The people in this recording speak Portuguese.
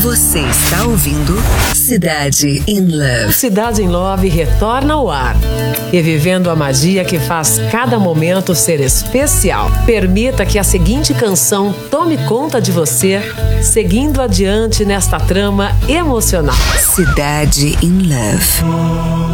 Você está ouvindo Cidade in Love. Cidade in Love retorna ao ar, revivendo a magia que faz cada momento ser especial. Permita que a seguinte canção tome conta de você, seguindo adiante nesta trama emocional. Cidade in Love.